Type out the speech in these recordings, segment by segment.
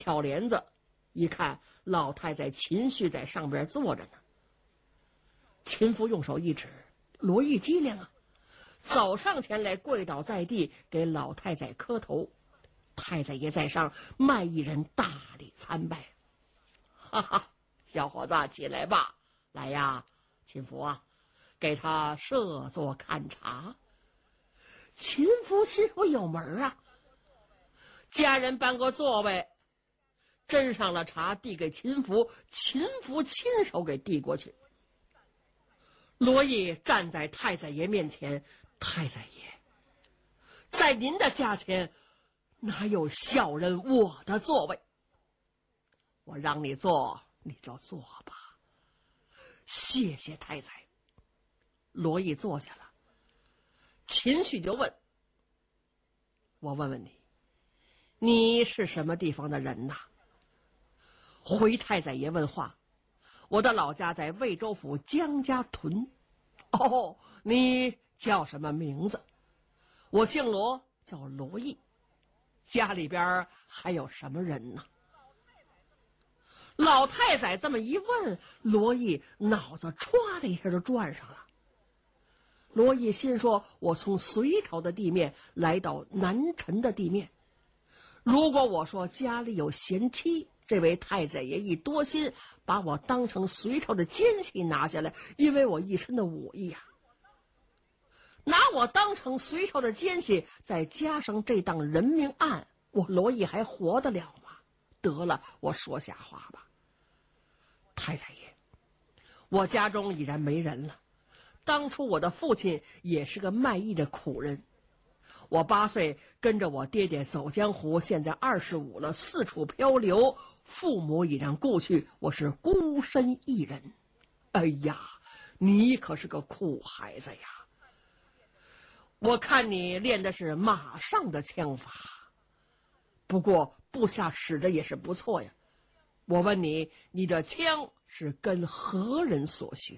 挑帘子，一看老太太秦旭在上边坐着呢。秦福用手一指，罗毅机灵啊，走上前来跪倒在地，给老太太磕头。太宰爷在上，卖艺人大礼参拜。哈哈，小伙子起来吧，来呀，秦福啊，给他设座看茶。秦福心说有门啊，家人搬个座位，斟上了茶，递给秦福，秦福亲手给递过去。罗毅站在太宰爷面前，太宰爷，在您的家前哪有小人我的座位？我让你坐，你就坐吧。谢谢太宰。罗毅坐下了。秦旭就问：我问问你，你是什么地方的人呐？回太宰爷问话：我的老家在魏州府江家屯。哦，你叫什么名字？我姓罗，叫罗毅。家里边还有什么人呢？老太宰这么一问，罗毅脑子唰的一下就转上了。罗毅心说：我从隋朝的地面来到南陈的地面，如果我说家里有贤妻，这位太宰爷一多心，把我当成隋朝的奸细拿下来，因为我一身的武艺啊。拿我当成隋朝的奸细，再加上这档人命案，我罗毅还活得了吗？得了，我说瞎话吧。太宰爷，我家中已然没人了，当初我的父亲也是个卖艺的苦人，我8岁跟着我爹爹走江湖，现在25了，四处漂流，父母已然故去，我是孤身一人。哎呀，你可是个苦孩子呀！我看你练的是马上的枪法，不过部下使的也是不错呀。我问你，你这枪是跟何人所学？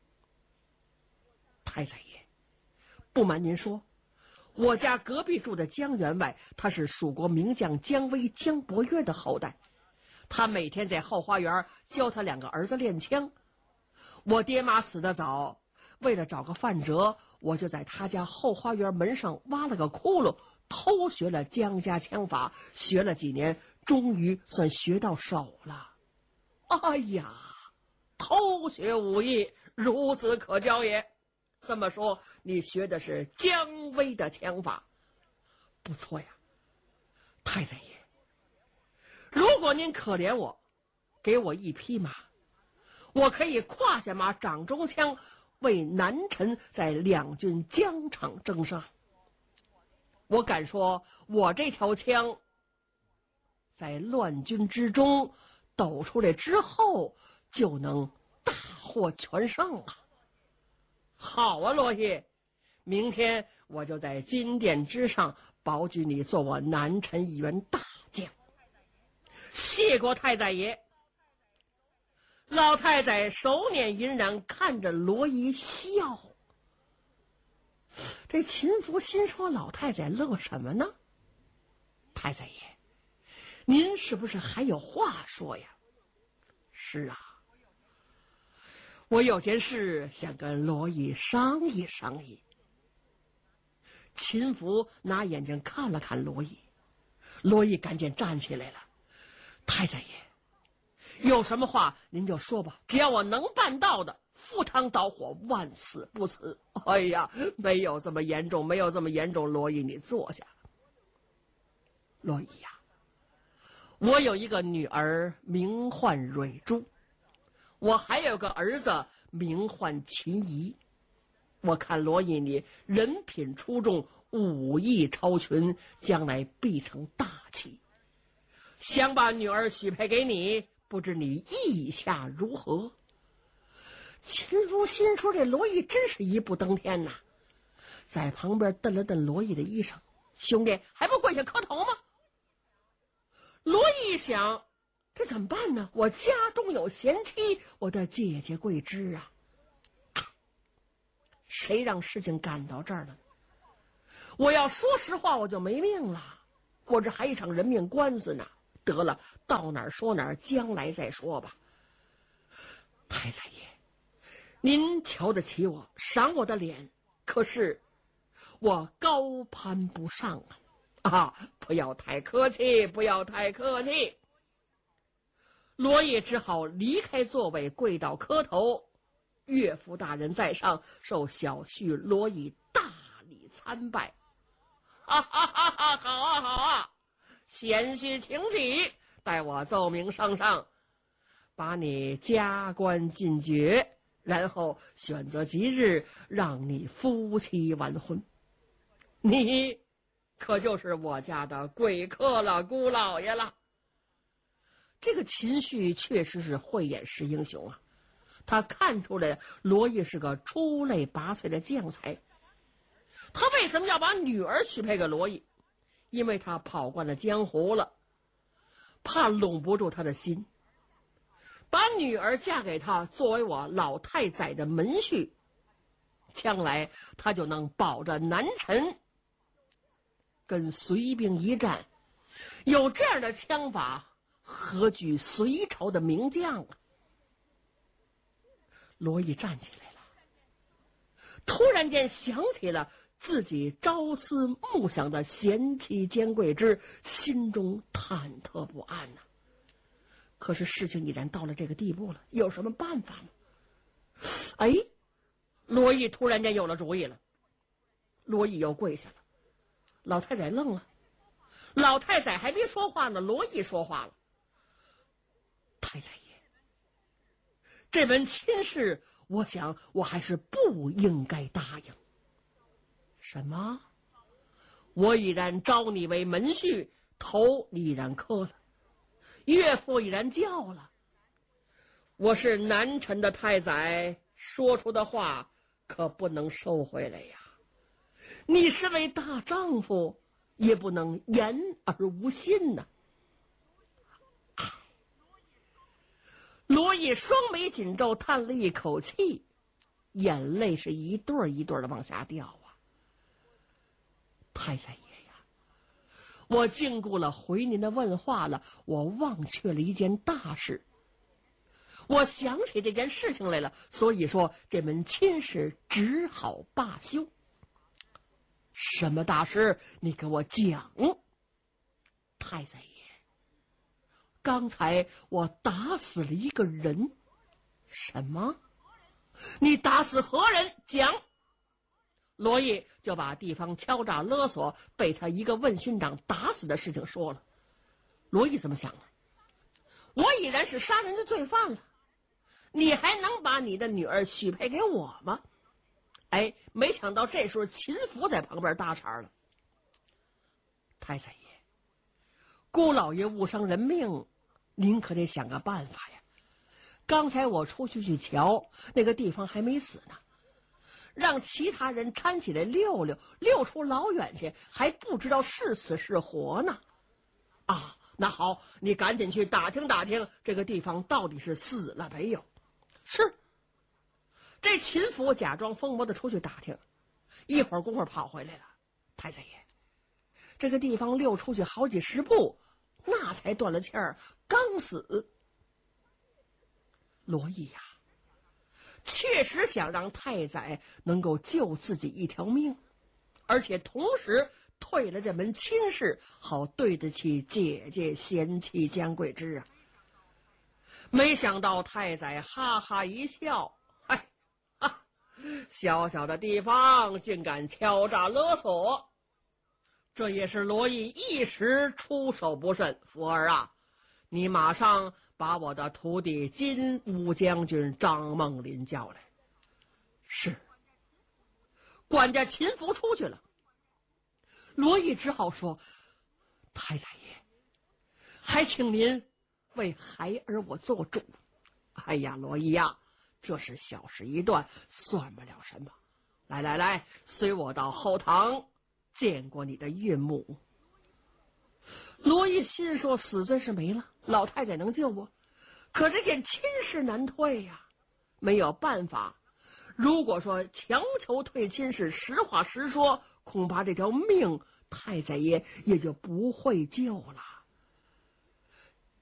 太宰爷，不瞒您说，我家隔壁住的江员外，他是蜀国名将姜维、姜伯约的后代，他每天在后花园教他2个儿子练枪。我爹妈死得早，为了找个范辙，我就在他家后花园门上挖了个窟窿，偷学了姜家枪法，学了几年，终于算学到手了。哎呀，偷学武艺，孺子可教也。这么说，你学的是姜维的枪法，不错呀。太宰爷，如果您可怜我，给我1匹马，我可以胯下马，掌中枪，为南陈在2军疆场征杀。我敢说，我这条枪在乱军之中抖出来之后，就能大获全胜啊！好啊，罗毅，明天我就在金殿之上保举你做我南陈一员大将。谢过太宰爷。老太宰手捻银髯，看着罗毅笑。这秦福心说：老太宰乐什么呢？太宰爷，您是不是还有话说呀？是啊，我有件事想跟罗毅商议商议。秦福拿眼睛看了看罗毅，罗毅赶紧站起来了。太宰爷，有什么话您就说吧，只要我能办到的，赴汤蹈火，万死不辞。哎呀，没有这么严重，没有这么严重。罗毅，你坐下。罗毅呀，我有一个女儿名唤蕊珠，我还有个儿子名唤秦仪。我看罗毅你人品出众，武艺超群，将来必成大器。想把女儿许配给你，不知你意下如何？秦福心说：这罗毅真是一步登天呐！在旁边瞪了瞪罗毅的衣裳，兄弟还不跪下磕头吗？罗毅一想，这怎么办呢？我家中有贤妻，我的姐姐贵枝啊！谁让事情赶到这儿了？我要说实话，我就没命了。我这还一场人命官司呢。 得了，到哪儿说哪儿，将来再说吧。太宰爷，您瞧得起我，赏我的脸，可是我高攀不上不要太客气，不要太客气。罗烨只好离开座位，跪倒磕头。岳父大人在上，受小婿罗烨大礼参拜。好啊，贤婿请起，待我奏明圣上，把你加官进爵，然后选择吉日，让你夫妻完婚。你可就是我家的贵客了，姑老爷了。这个秦旭确实是慧眼识英雄啊，他看出来罗烨是个出类拔萃的将才。他为什么要把女儿许配给罗烨？因为他跑惯了江湖了，怕拢不住他的心，把女儿嫁给他作为我老太宰的门婿，将来他就能保着南陈跟隋兵一战。有这样的枪法，何惧隋朝的名将啊？罗烨站起来了，突然间想起了自己朝思暮想的贤妻兼贵之，心中忐忑不安呐。可是事情已然到了这个地步了，有什么办法吗？罗烨突然间有了主意了。罗烨又跪下了，老太宰愣了。老太宰还没说话呢，罗烨说话了：太宰爷，这门亲事，我想我还是不应该答应。什么？我已然招你为门婿，头你已然磕了，岳父已然叫了，我是南陈的太宰，说出的话可不能收回来呀。你是位大丈夫，也不能言而无信呐。罗烨双眉紧皱，叹了一口气，眼泪是一对一对的往下掉啊。太宰爷呀，我禁锢了回您的问话了，我忘却了一件大事。我想起这件事情来了，所以说这门亲事只好罢休。什么大事？你给我讲。太宰爷，刚才我打死了一个人。什么？你打死何人？讲。罗烨就把地方敲诈勒索被他一个问心长打死的事情说了。罗烨怎么想的？我已然是杀人的罪犯了，你还能把你的女儿许配给我吗？没想到这时候秦福在旁边搭茬了。太宰爷，姑老爷误伤人命，您可得想个办法呀。刚才我出去瞧，那个地方还没死呢，让其他人搀起来溜出老远去，还不知道是死是活呢。那好，你赶紧去打听打听这个地方到底是死了没有。是。这秦福假装疯魔的出去打听，一会儿功夫跑回来了。太宰爷，这个地方溜出去好几十步，那才断了气儿，刚死。罗烨呀，确实想让太宰能够救自己一条命，而且同时退了这门亲事，好对得起姐姐贤妻姜桂枝啊。没想到太宰哈哈一笑，小小的地方竟敢敲诈勒索，这也是罗烨一时出手不慎。福儿啊，你马上把我的徒弟金乌将军张梦麟叫来。是。管家秦福出去了，罗烨只好说：太宰爷，还请您为孩儿我做主。罗烨呀，这是小事一段，算不了什么。来，随我到后堂见过你的岳母。罗烨心说，死罪是没了，老太太能救我，可这件亲事难退呀，没有办法。如果说强求退亲事，实话实说，恐怕这条命太宰爷也就不会救了。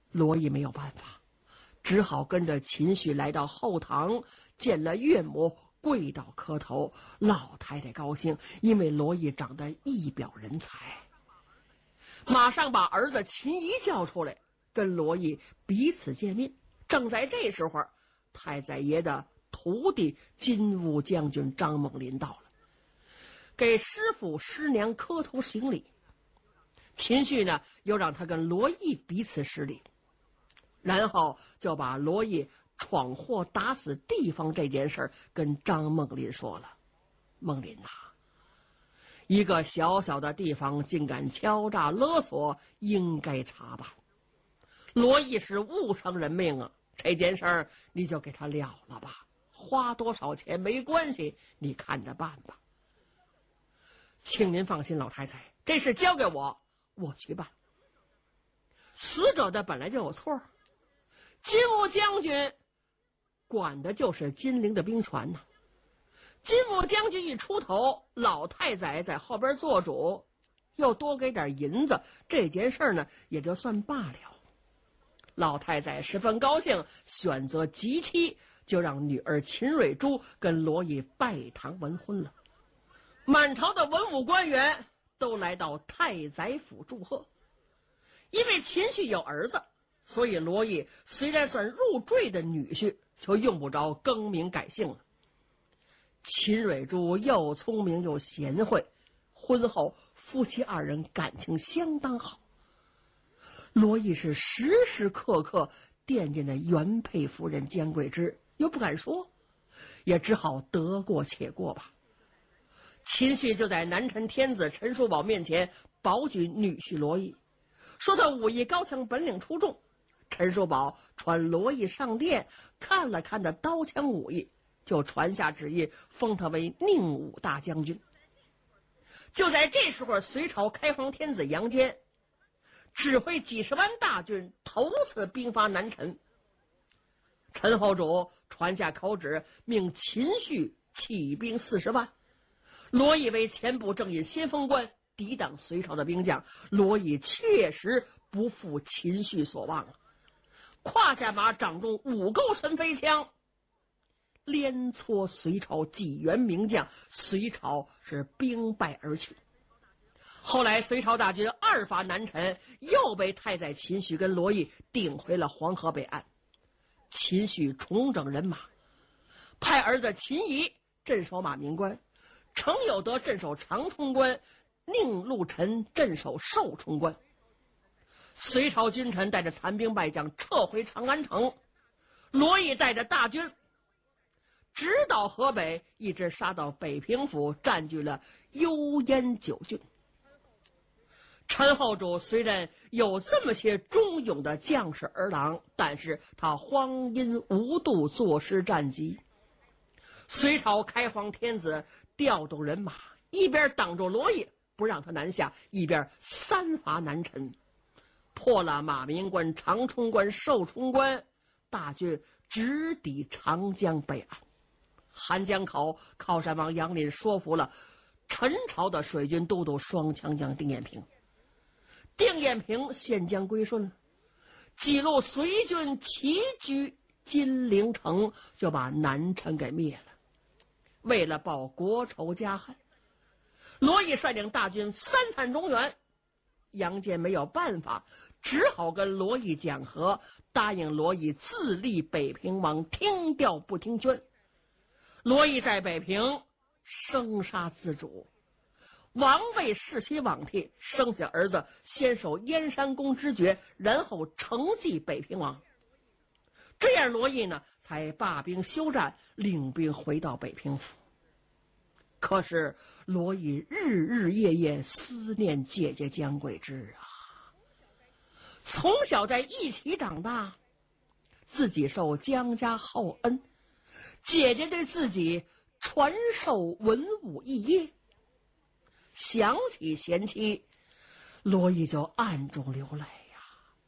罗毅没有办法，只好跟着秦旭来到后堂，见了岳母，跪倒磕头。老太太高兴，因为罗毅长得一表人才，马上把儿子秦仪叫出来，跟罗毅彼此见面。正在这时候，太宰爷的徒弟金兀将军张梦麟到了，给师傅师娘磕头行礼。秦旭呢，又让他跟罗毅彼此施礼，然后就把罗毅闯祸打死地方这件事跟张梦麟说了。梦麟呐，一个小小的地方竟敢敲诈勒索，应该查办。罗毅是误伤人命啊，这件事你就给他了了吧，花多少钱没关系，你看着办吧。请您放心，老太太，这事交给我，我去办。死者的本来就有错，金兀将军管的就是金陵的兵权呐。金兀将军一出头，老太宰在后边做主，又多给点银子，这件事呢也就算罢了。老太宰十分高兴，选择吉期，就让女儿秦蕊珠跟罗毅拜堂完婚了。满朝的文武官员都来到太宰府祝贺。因为秦旭有儿子，所以罗毅虽然算入赘的女婿，就用不着更名改姓了。秦蕊珠又聪明又贤惠，婚后夫妻二人感情相当好。罗毅是时时刻刻惦记那原配夫人姜桂枝，又不敢说，也只好得过且过吧。秦旭就在南陈天子陈叔宝面前保举女婿罗毅，说他武艺高强，本领出众。陈叔宝传罗毅上殿，看了看他刀枪武艺，就传下旨意，封他为宁武大将军。就在这时候，隋朝开皇天子杨坚指挥几十万大军头次兵发南陈，陈后主传下口旨，命秦旭起兵40万。罗毅为前部正印先锋官，抵挡隋朝的兵将。罗毅确实不负秦旭所望了，胯下马掌中5钩神飞枪，连挫隋朝几员名将，隋朝是兵败而去。后来隋朝大军二伐南陈，又被太宰秦旭跟罗毅顶回了黄河北岸。秦旭重整人马，派儿子秦仪镇守马鸣关，程有德镇守长冲关，宁禄臣镇守寿冲关。隋朝君臣带着残兵败将撤回长安城，罗毅带着大军直捣河北，一直杀到北平府，占据了幽燕9郡。陈后主虽然有这么些忠勇的将士儿郎，但是他荒淫无度，坐失战机。隋朝开皇天子调动人马，一边挡住罗毅不让他南下，一边3伐南陈，破了马鸣关、长冲关、寿冲关，大军直抵长江北岸。韩江口靠山王杨林说服了陈朝的水军都督双枪将丁彦平，丁彦平献将归顺，几路隋军齐居金陵城，就把南陈给灭了。为了报国仇家恨，罗毅率领大军3探中原。杨坚没有办法，只好跟罗毅讲和，答应罗毅自立北平王，听调不听劝。罗毅在北平生杀自主，王位世袭罔替，生下儿子先受燕山公之爵，然后承继北平王。这样罗毅呢才罢兵休战，领兵回到北平府。可是罗毅日日夜夜思念姐姐姜桂枝啊，从小在一起长大，自己受姜家厚恩，姐姐对自己传授文武艺业，想起贤妻，罗毅就暗中流泪呀。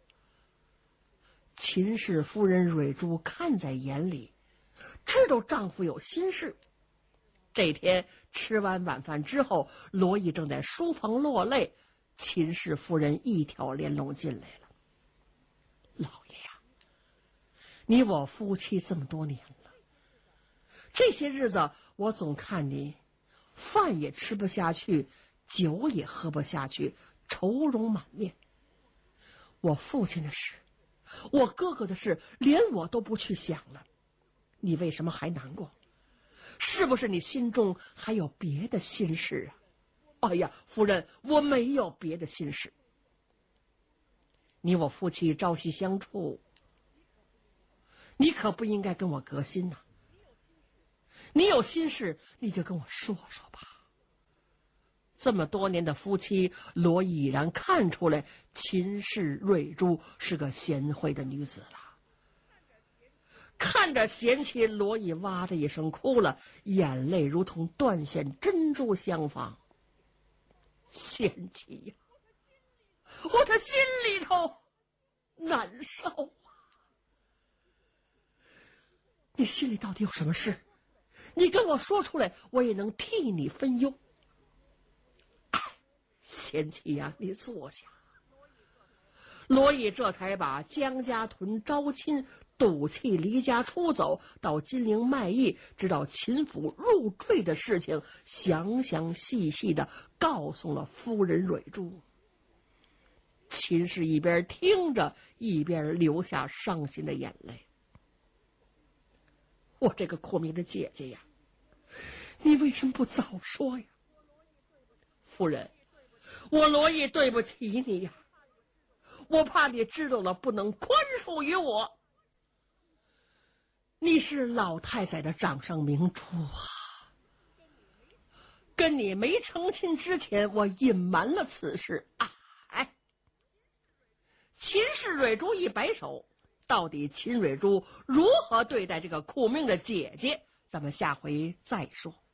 秦氏夫人蕊珠看在眼里，知道丈夫有心事。这天吃完晚饭之后，罗毅正在书房落泪，秦氏夫人一挑帘笼进来了。 老爷呀，你我夫妻这么多年了，这些日子我总看你饭也吃不下去，酒也喝不下去，愁容满面。我父亲的事，我哥哥的事，连我都不去想了，你为什么还难过？是不是你心中还有别的心事啊？哎呀，夫人，我没有别的心事。你我夫妻朝夕相处，你可不应该跟我隔心呐。你有心事你就跟我说说吧。这么多年的夫妻，罗毅已然看出来秦氏瑞珠是个贤惠的女子了。看着贤妻，罗毅哇的一声哭了，眼泪如同断线珍珠相放。贤妻呀，我的心里头难受啊！你心里到底有什么事？你跟我说出来，我也能替你分忧。贤妻呀，你坐下。罗毅这才把江家屯招亲、赌气离家出走，到金陵卖艺，直到秦府入赘的事情，详详细细的告诉了夫人蕊珠。秦氏一边听着，一边流下伤心的眼泪。我这个苦命的姐姐呀，你为什么不早说呀？夫人，我罗毅对不起你呀，我怕你知道了不能宽恕于我。你是老太太的掌上明珠啊，跟你没成亲之前，我隐瞒了此事。哎，秦氏蕊珠一摆手，到底秦蕊珠如何对待这个苦命的姐姐，咱们下回再说。